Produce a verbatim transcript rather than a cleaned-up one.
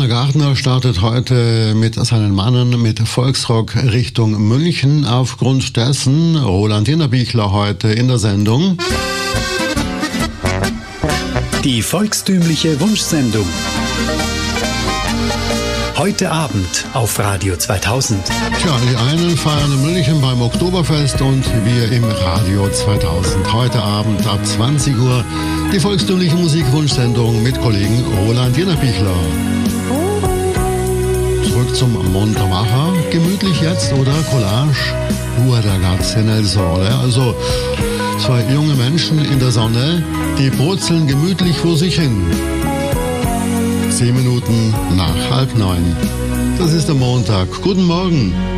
Werner Gardner startet heute mit seinen Mannen mit Volksrock Richtung München. Aufgrund dessen Roland Innerbichler heute in der Sendung. Die volkstümliche Wunschsendung. Heute Abend auf Radio zweitausend. Tja, die einen feiern in München beim Oktoberfest und wir im Radio zweitausend. Heute Abend ab zwanzig Uhr die volkstümliche Musikwunschsendung mit Kollegen Roland Innerbichler. Zurück zum Montamacher. Gemütlich jetzt oder Collage? Guardagazzi nel sole. Also zwei junge Menschen in der Sonne, die brutzeln gemütlich vor sich hin. Zehn Minuten nach halb neun. Das ist der Montag. Guten Morgen.